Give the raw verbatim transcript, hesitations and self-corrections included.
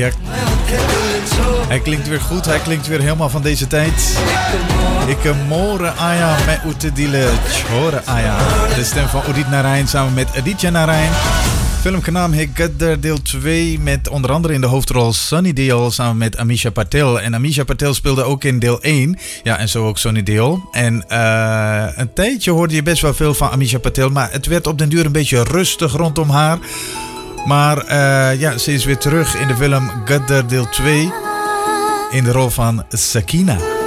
Ja, hij klinkt weer goed, hij klinkt weer helemaal van deze tijd. Ik more aya me utedile chore aya. De stem van Udit Narain samen met Aditya Narain. Film genaamd Hey Gadder deel twee met onder andere in de hoofdrol Sunny Deol samen met Amisha Patel. En Amisha Patel speelde ook in deel één. Ja, en zo ook Sunny Deol. En uh, een tijdje hoorde je best wel veel van Amisha Patel, maar het werd op den duur een beetje rustig rondom haar. Maar uh, ja, ze is weer terug in de film Gadder deel twee in de rol van Sakina.